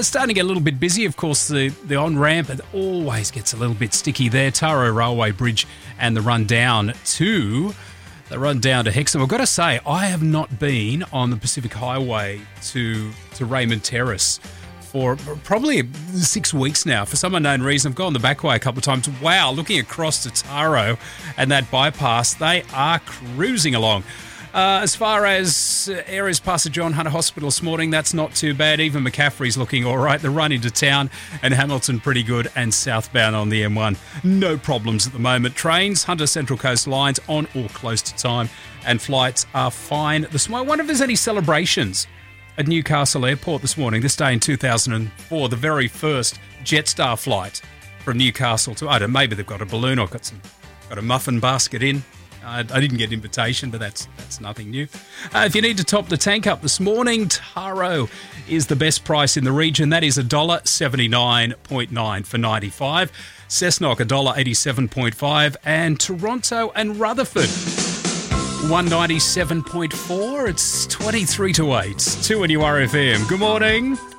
starting to get a little bit busy. Of course, the on-ramp, it always gets a little bit sticky there. Taro Railway Bridge and the run down to Hexham. I've got to say, I have not been on the Pacific Highway to Raymond Terrace for probably 6 weeks now. For some unknown reason, I've gone the back way a couple of times. Wow, looking across to Taro and that bypass, they are cruising along. As far as areas past the John Hunter Hospital this morning, that's not too bad. Even McCaffrey's looking all right. The run into town and Hamilton pretty good, and southbound on the M1. No problems at the moment. Trains, Hunter Central Coast lines on or close to time, and flights are fine this morning. I wonder if there's any celebrations at Newcastle Airport this morning. This day in 2004, the very first Jetstar flight from Newcastle to, I don't know, maybe they've got a balloon or got a muffin basket in. I didn't get an invitation, but that's nothing new. If you need to top the tank up this morning, Taro is the best price in the region. That is $1.79.9 for 95. Cessnock $1.87.5, and Toronto and Rutherford 197.4. It's 23 to 8. 2 on URFM. Good morning.